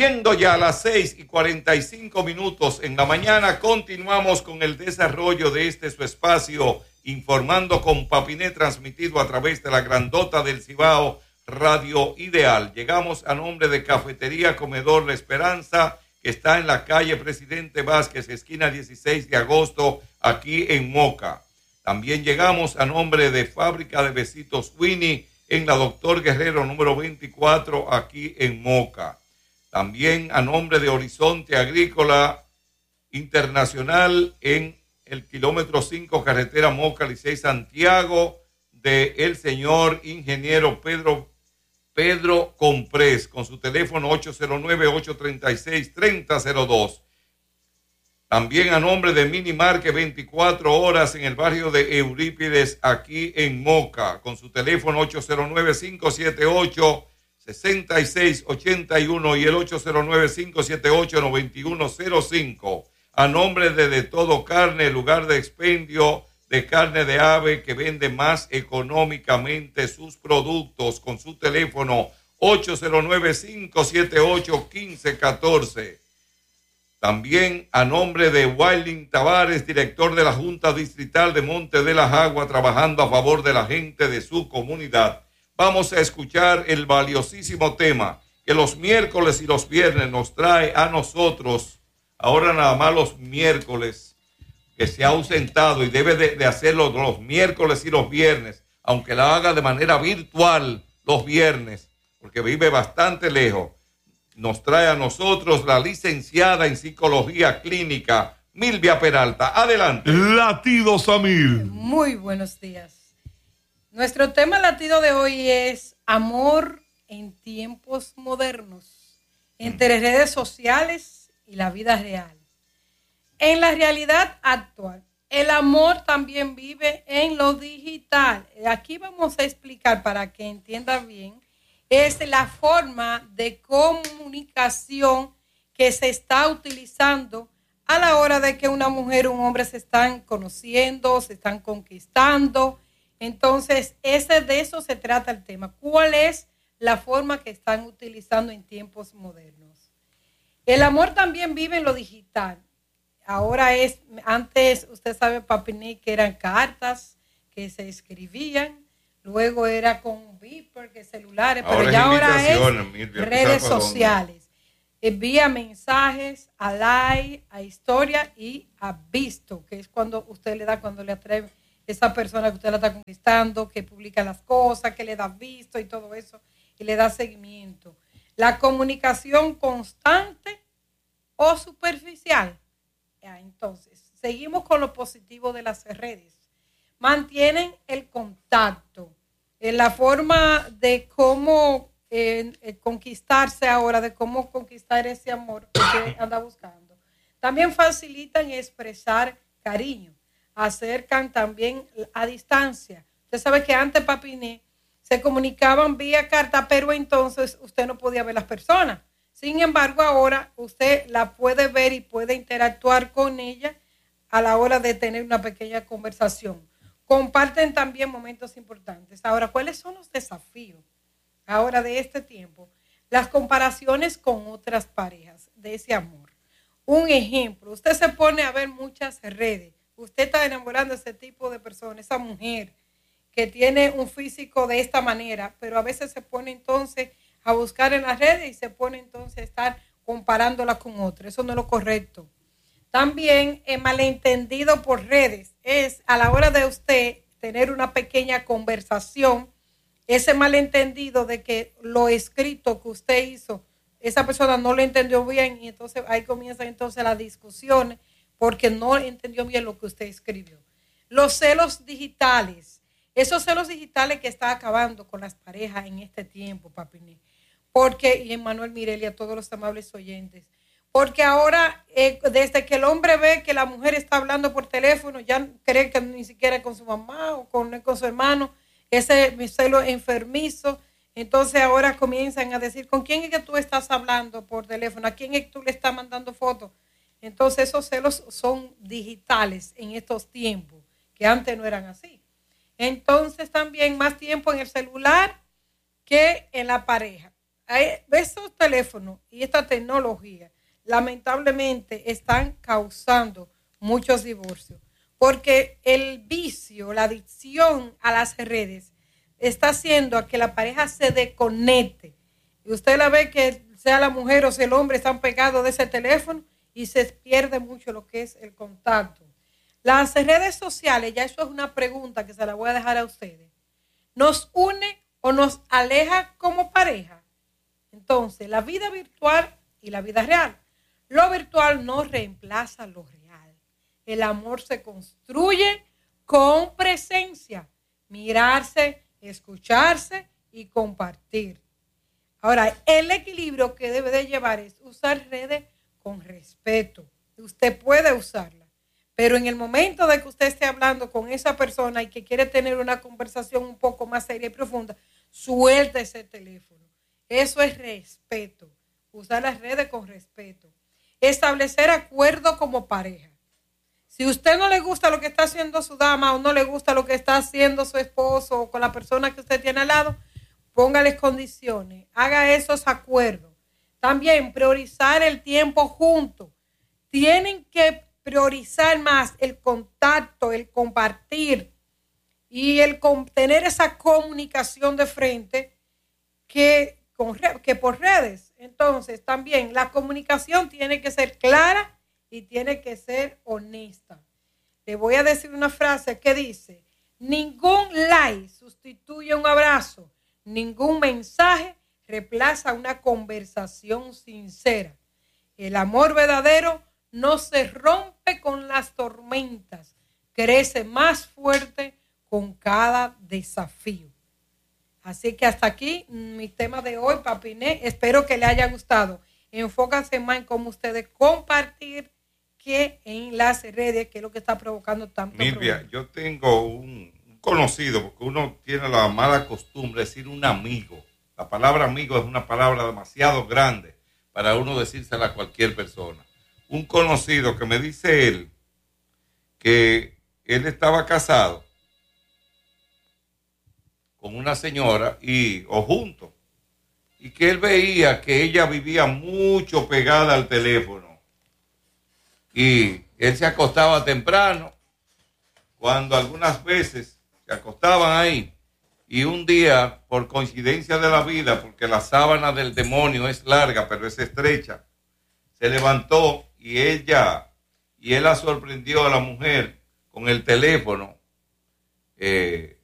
Siendo ya las 6:45 en la mañana, continuamos con el desarrollo de este su espacio, informando con Papiné, transmitido a través de la grandota del Cibao, Radio Ideal. Llegamos a nombre de Cafetería Comedor La Esperanza, que está en la calle Presidente Vázquez, esquina 16 de agosto, aquí en Moca. También llegamos a nombre de Fábrica de Besitos Winnie, en la Doctor Guerrero número 24, aquí en Moca. También a nombre de Horizonte Agrícola Internacional en el kilómetro 5, carretera Moca, Licey, Santiago, de el señor ingeniero Pedro Comprés, con su teléfono 809-836-3002. También a nombre de Minimarket 24 horas en el barrio de Eurípides, aquí en Moca, con su teléfono 809-578-6681 y el 809-578-9105. A nombre de Todo Carne, lugar de expendio de carne de ave que vende más económicamente sus productos, con su teléfono 809-578-1514. También a nombre de Wilding Tavares, director de la Junta Distrital de Monte de las Aguas, trabajando a favor de la gente de su comunidad. Vamos a escuchar el valiosísimo tema que los miércoles y los viernes nos trae a nosotros, ahora nada más los miércoles, que se ha ausentado y debe de hacerlo los miércoles y los viernes, aunque la haga de manera virtual los viernes, porque vive bastante lejos. Nos trae a nosotros la licenciada en Psicología Clínica, Milvia Peralta. Adelante. Latidos a mil. Muy buenos días. Nuestro tema latido de hoy es amor en tiempos modernos, entre redes sociales y la vida real. En la realidad actual, el amor también vive en lo digital. Aquí vamos a explicar, para que entiendan bien, es la forma de comunicación que se está utilizando a la hora de que una mujer o un hombre se están conociendo, se están conquistando. Entonces, de eso se trata el tema. ¿Cuál es la forma que están utilizando en tiempos modernos? El amor también vive en lo digital. Antes, usted sabe, Papiní, que eran cartas que se escribían. Luego era con Viper, que celulares, pero ahora es redes sociales. Envía mensajes a like, a historia y a visto, que es cuando usted le da, cuando le atrae esa persona que usted la está conquistando, que publica las cosas, que le da visto y todo eso, y le da seguimiento. La comunicación constante o superficial. Entonces, seguimos con lo positivo de las redes. Mantienen el contacto, la forma de cómo conquistarse ahora, de cómo conquistar ese amor que usted anda buscando. También facilitan expresar cariño, acercan también a distancia. Usted sabe que antes, Papiné, se comunicaban vía carta, pero entonces usted no podía ver las personas. Sin embargo, ahora usted la puede ver y puede interactuar con ella a la hora de tener una pequeña conversación. Comparten también momentos importantes. Ahora, ¿cuáles son los desafíos ahora de este tiempo? Las comparaciones con otras parejas de ese amor. Un ejemplo, usted se pone a ver muchas redes. Usted está enamorando a ese tipo de persona, esa mujer que tiene un físico de esta manera, pero a veces se pone entonces a buscar en las redes y se pone entonces a estar comparándola con otra. Eso no es lo correcto. También el malentendido por redes es a la hora de usted tener una pequeña conversación, ese malentendido de que lo escrito que usted hizo, esa persona no lo entendió bien y entonces ahí comienzan entonces las discusiones porque no entendió bien lo que usted escribió. Los celos digitales, esos celos digitales que están acabando con las parejas en este tiempo, Papiné. Porque, y Emmanuel Mirelli, a todos los amables oyentes, porque ahora, desde que el hombre ve que la mujer está hablando por teléfono, ya cree que ni siquiera con su mamá o con su hermano, ese celo enfermizo. Entonces ahora comienzan a decir, ¿con quién es que tú estás hablando por teléfono? ¿A quién es que tú le estás mandando fotos? Entonces esos celos son digitales en estos tiempos, que antes no eran así. Entonces también más tiempo en el celular que en la pareja. estos teléfonos y esta tecnología lamentablemente están causando muchos divorcios, porque el vicio, la adicción a las redes está haciendo a que la pareja se desconecte. Y usted la ve que sea la mujer o sea el hombre están pegados de ese teléfono y se pierde mucho lo que es el contacto. Las redes sociales, ya eso es una pregunta que se la voy a dejar a ustedes. ¿Nos une o nos aleja como pareja? Entonces, la vida virtual y la vida real. Lo virtual no reemplaza lo real. El amor se construye con presencia, mirarse, escucharse y compartir. Ahora, el equilibrio que debe de llevar es usar redes con respeto. Usted puede usarla, pero en el momento de que usted esté hablando con esa persona y que quiere tener una conversación un poco más seria y profunda, suelta ese teléfono. Eso es respeto. Usar las redes con respeto. Establecer acuerdo como pareja. Si a usted no le gusta lo que está haciendo su dama o no le gusta lo que está haciendo su esposo o con la persona que usted tiene al lado, póngales condiciones, haga esos acuerdos. También priorizar el tiempo juntos. Tienen que priorizar más el contacto, el compartir y el tener esa comunicación de frente que por redes. Entonces, también la comunicación tiene que ser clara y tiene que ser honesta. Le voy a decir una frase que dice: ningún like sustituye un abrazo, ningún mensaje reemplaza una conversación sincera. El amor verdadero no se rompe con las tormentas, crece más fuerte con cada desafío. Así que hasta aquí mi tema de hoy, Papiné. Espero que le haya gustado. Enfóquense más en cómo ustedes compartir que en las redes, que es lo que está provocando tanto Milvia, problema. Yo tengo un conocido, porque uno tiene la mala costumbre de decir un amigo. La palabra amigo es una palabra demasiado grande para uno decírsela a cualquier persona. Un conocido que me dice él que él estaba casado con una señora o juntos, y que él veía que ella vivía mucho pegada al teléfono y él se acostaba temprano, cuando algunas veces se acostaban ahí, y un día, por coincidencia de la vida, porque la sábana del demonio es larga pero es estrecha, se levantó y él la sorprendió a la mujer con el teléfono